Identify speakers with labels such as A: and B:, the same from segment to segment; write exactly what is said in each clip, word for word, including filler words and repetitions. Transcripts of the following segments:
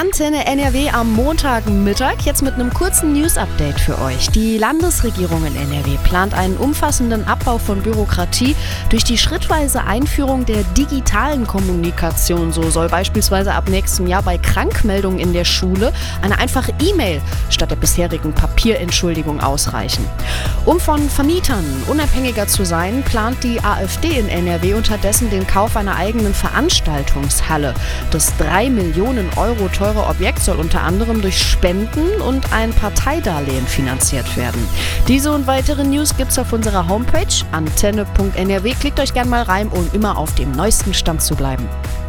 A: Antenne N R W am Montagmittag, jetzt mit einem kurzen News-Update für euch. Die Landesregierung in N R W plant einen umfassenden Abbau von Bürokratie durch die schrittweise Einführung der digitalen Kommunikation. So soll beispielsweise ab nächstem Jahr bei Krankmeldungen in der Schule eine einfache E-Mail statt der bisherigen Papierentschuldigung ausreichen. Um von Vermietern unabhängiger zu sein, plant die AfD in N R W unterdessen den Kauf einer eigenen Veranstaltungshalle. Das drei Millionen Euro teure Objekt soll unter anderem durch Spenden und ein Parteidarlehen finanziert werden. Diese und weitere News gibt's auf unserer Homepage antenne punkt n r w. Klickt euch gerne mal rein, um immer auf dem neuesten Stand zu bleiben.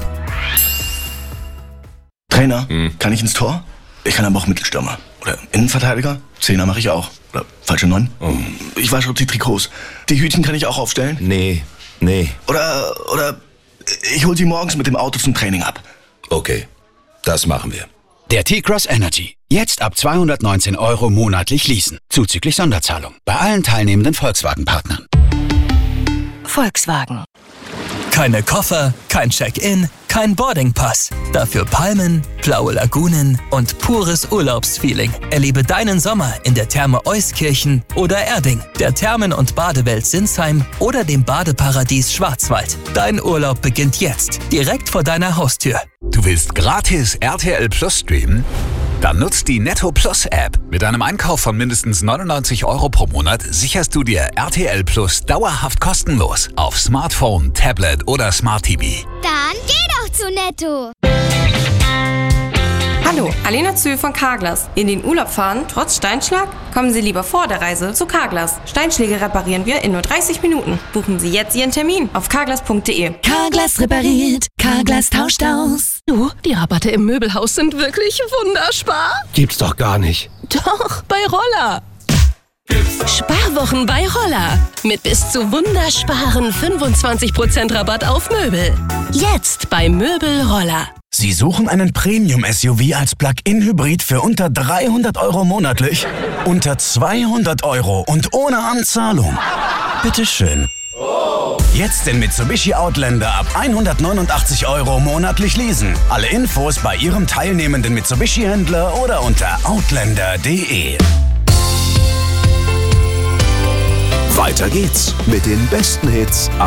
B: Trainer, hm. kann ich ins Tor? Ich kann aber auch Mittelstürmer. Oder Innenverteidiger? Zehner mache ich auch. Oder falsche Neun? Oh. Ich wasche auch die Trikots. Die Hütchen kann ich auch aufstellen?
C: Nee, nee.
B: Oder, oder ich hol sie morgens mit dem Auto zum Training ab.
C: Okay, das machen wir.
D: Der T-Cross Energy. Jetzt ab zweihundertneunzehn Euro monatlich leasen. Zuzüglich Sonderzahlung. Bei allen teilnehmenden Volkswagen-Partnern.
E: Volkswagen.
F: Keine Koffer, kein Check-in, kein Boardingpass. Dafür Palmen, blaue Lagunen und pures Urlaubsfeeling. Erlebe deinen Sommer in der Therme Euskirchen oder Erding, der Thermen- und Badewelt Sinsheim oder dem Badeparadies Schwarzwald. Dein Urlaub beginnt jetzt, direkt vor deiner Haustür.
G: Du willst gratis R T L Plus streamen? Dann nutzt die Netto Plus App. Mit einem Einkauf von mindestens neunundneunzig Euro pro Monat sicherst du dir R T L Plus dauerhaft kostenlos auf Smartphone, Tablet oder Smart T V.
H: Dann geh doch zu Netto!
I: Hallo, Alena Zühl von Carglass. In den Urlaub fahren, trotz Steinschlag? Kommen Sie lieber vor der Reise zu Carglass. Steinschläge reparieren wir in nur dreißig Minuten. Buchen Sie jetzt Ihren Termin auf carglass punkt de.
E: Carglass repariert, Carglass tauscht aus.
J: Du, die Rabatte im Möbelhaus sind wirklich wunderbar.
K: Gibt's doch gar nicht.
J: Doch, bei Roller. Sparwochen bei Roller. Mit bis zu wundersparen fünfundzwanzig Prozent Rabatt auf Möbel. Jetzt bei Möbel Roller.
L: Sie suchen einen Premium-S U V als Plug-in-Hybrid für unter dreihundert Euro monatlich? Unter zweihundert Euro und ohne Anzahlung? Bitteschön. Jetzt den Mitsubishi Outlander ab hundertneunundachtzig Euro monatlich leasen. Alle Infos bei Ihrem teilnehmenden Mitsubishi-Händler oder unter outlander punkt de.
M: Weiter geht's mit den besten Hits